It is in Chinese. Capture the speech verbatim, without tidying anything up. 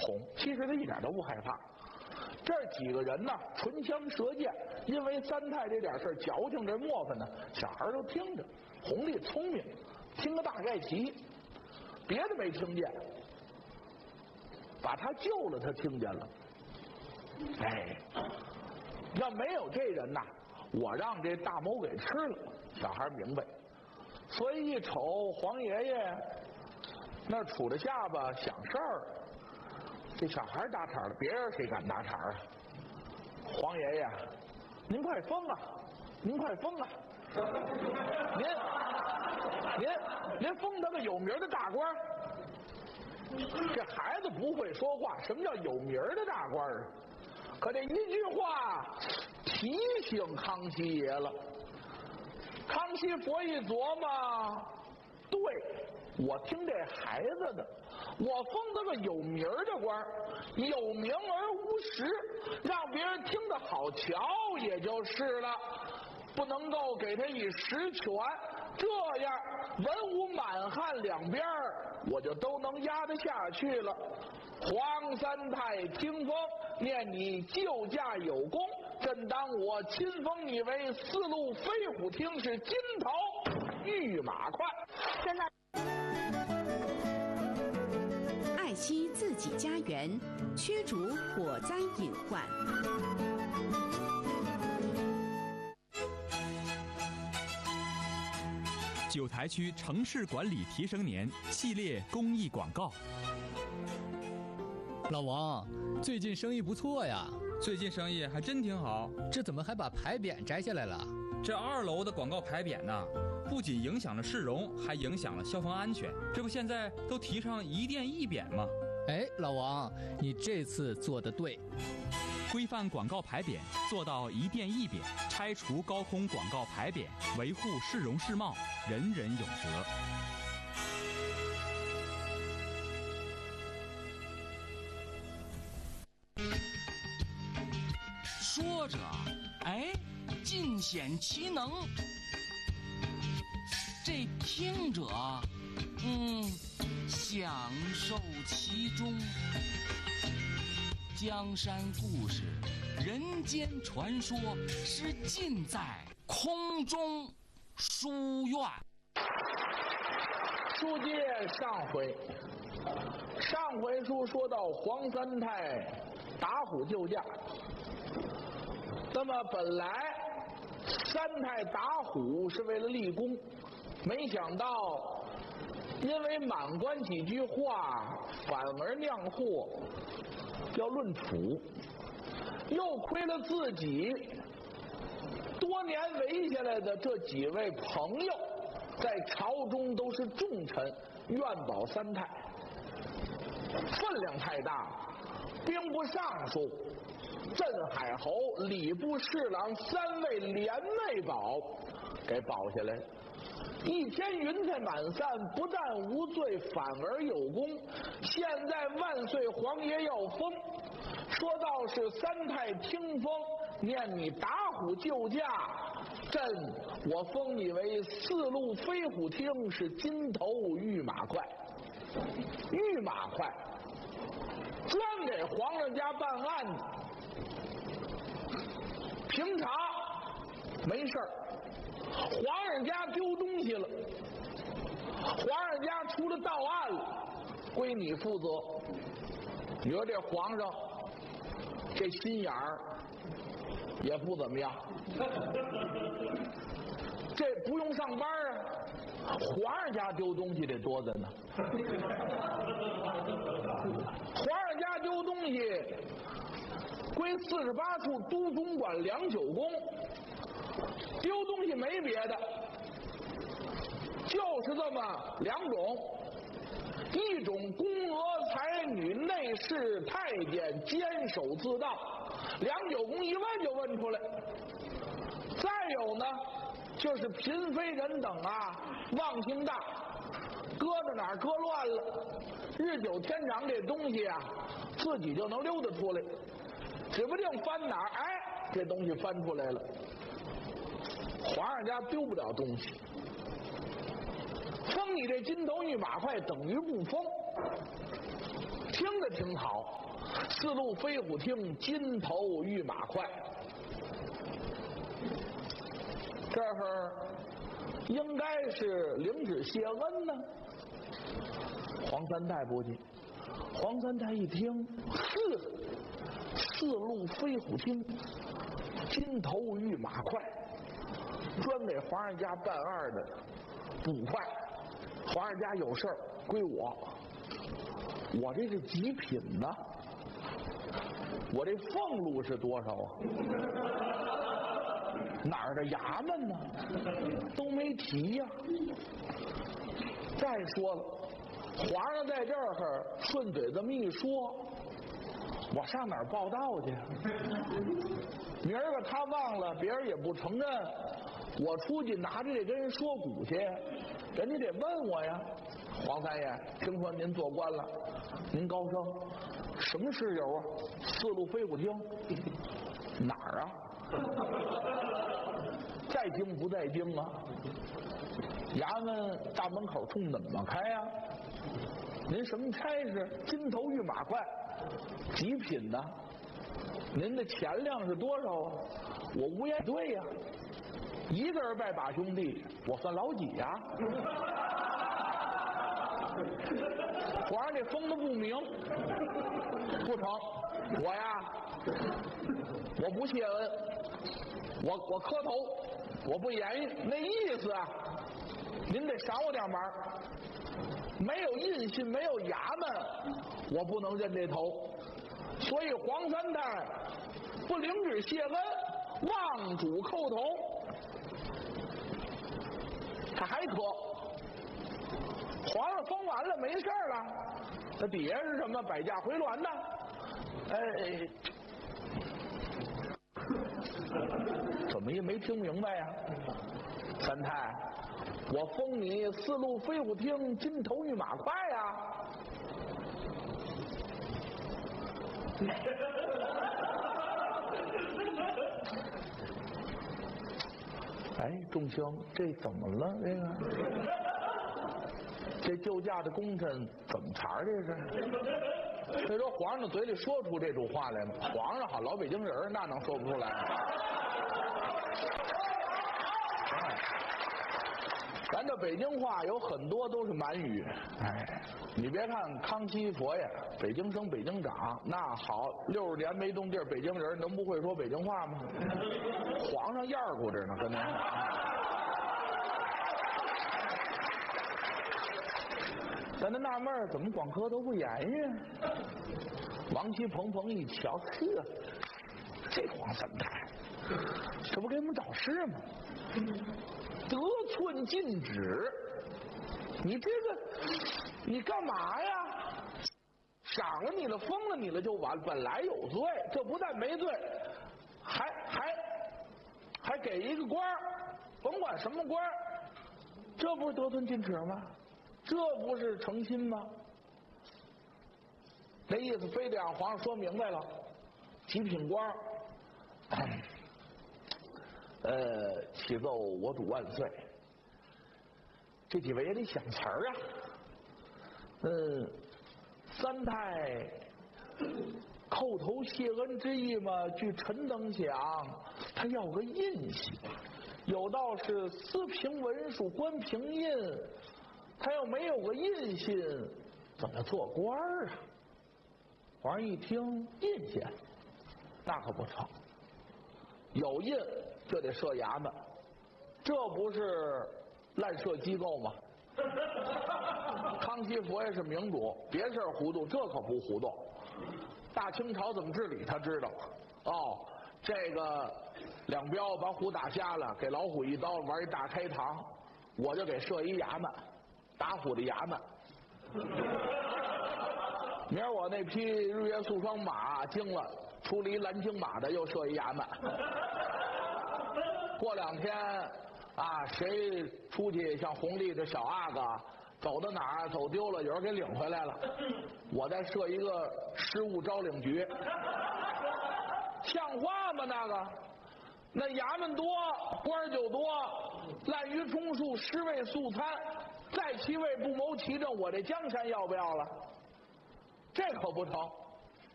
哄，其实他一点都不害怕。这几个人呢，唇枪舌剑，因为三太这点事矫情这磨粉呢，小孩都听着。红丽聪明，听个大概齐，别的没听见，把他救了，他听见了。哎，要没有这人呐，我让这大谋给吃了。小孩明白，所以一瞅黄爷爷那杵着下巴想事儿，这小孩打岔了，别人谁敢打岔啊？黄爷爷，您快疯啊！您快疯啊！您您您封他个有名的大官。这孩子不会说话，什么叫有名的大官啊？可这一句话提醒康熙爷了。康熙佛一琢磨，对，我听这孩子的，我封他个有名的官，有名而无实，让别人听得好瞧也就是了，不能够给他以实权，这样文武满汉两边我就都能压得下去了。皇三太听风，念你救驾有功，朕当我亲封你为四路飞虎厅是金头御马快。 真的。爱惜自己家园，驱逐火灾隐患。 九台区城市管理提升年系列公益广告。 老王，最近生意不错呀。 最近生意还真挺好。 这怎么还把牌匾摘下来了？ 这二楼的广告牌匾呢，不仅影响了市容，还影响了消防安全。这不现在都提倡一店一匾吗？ 哎，老王，你这次做得对。 规范广告牌匾，做到一店一匾，拆除高空广告牌匾，维护市容市貌，人人有责。 说着，哎，尽显其能；这听者，嗯，享受其中。江山故事、人间传说，是尽在空中书院。 书接上回，上回书说到黄三太打虎救驾。那么本来三太打虎是为了立功，没想到因为满官几句话反而酿祸，要论处，又亏了自己多年围下来的这几位朋友，在朝中都是重臣，愿保三太，分量太大，兵部尚书、镇海侯、礼部侍郎三位连袂保，给保下来了。一天云彩满散，不但无罪，反而有功。现在万岁皇爷要封，说到是三太听封，念你打虎救驾，朕我封你为四路飞虎厅是金头御马快。御马快专给皇上家办案子，平常没事儿，皇上家丢东西了，皇上家出了盗案了，归你负责。你说这皇上这心眼儿也不怎么样，这不用上班啊，皇上家丢东西得多着呢。皇上家丢东西归四十八处都总管梁九公，丢东西没别的，就是这么两种，一种宫娥才女、内侍太监监守自盗，梁九公一问就问出来。再有呢，就是嫔妃人等啊，忘性大，搁到哪儿搁乱了，日久天长，这东西啊自己就能溜达出来，指不定翻哪儿，哎，这东西翻出来了。皇上家丢不了东西，封你这金头御马快等于不封，听着挺好。 四路飞虎厅，金头玉马快。这儿应该是领旨谢恩呢。黄三太不进，黄三太一听，是四路飞虎厅，金头玉马快，专给皇上家办案的捕快。皇上家有事儿归我，我这是极品呢。我这俸禄是多少啊？哪儿的衙门呢？都没提呀、啊。再说了，皇上在这儿顺嘴这么一说，我上哪儿报道去？明儿个他忘了，别人也不承认，我出去拿着这跟人说鼓去，人家得问我呀。黄三爷，听说您做官了，您高升，什么事有啊？四路飞虎厅哪儿啊？在京不在京啊？衙门大门口冲怎么开呀、啊？您什么差事？金头玉马快，极品呢？您的钱量是多少啊？我无言对呀、啊，一个人拜把兄弟，我算老几呀、啊？皇上这封的不明，不成，我呀，我不谢恩，我我磕头，我不言语，那意思啊，您得赏我点忙。没有印信，没有衙门，我不能认这头。所以黄三太不领旨谢恩，望主叩头。他还磕。皇上封完了，没事了。那底下是什么？百驾回銮呢？哎，怎么也没听明白呀？三太，我封你四路飞虎厅金头玉马快呀！哎，众卿，这怎么了？这个。这救驾的功臣怎么茬？这是？这说皇上的嘴里说出这种话来了，皇上好老北京人，那能说不出来？咱这北京话有很多都是满语，哎，你别看康熙佛爷北京生北京长，那好，六十年没动地儿，北京人能不会说北京话吗？皇上燕儿过着呢，跟您。咱这纳闷儿，怎么光磕头不言语？王熙鹏鹏一瞧，呵，这黄三太，这不给我们找事吗？得寸进尺，你这个，你干嘛呀？赏了你了，封了你了就完，本来有罪，这不但没罪，还还还给一个官儿，甭管什么官儿，这不是得寸进尺吗？这不是诚心吗？那意思非得让皇上说明白了，极品官，呃，启奏我主万岁。这几位也得想词儿啊。嗯，三太叩头谢恩之意嘛，据臣等想，他要个印玺，有道是司凭文书，官凭印。他要没有个印信，怎么做官啊？皇上一听印信，那可不成，有印就得设衙门，这不是滥设机构吗？康熙佛爷是明主，别事糊涂，这可不糊涂。大清朝怎么治理他知道。哦，这个两彪把虎打瞎了，给老虎一刀，玩一大开膛，我就给设一衙门。打虎的衙门，明儿我那匹日月素双马惊了，出了一蓝青马的，又设一衙门。过两天啊，谁出去像红丽这小阿哥走到哪儿走丢了，有人给领回来了，我再设一个失物招领局，像话吗？那个，那衙门多，官就多，滥竽充数，尸位素餐。在其位不谋其政，我这江山要不要了？这可不成。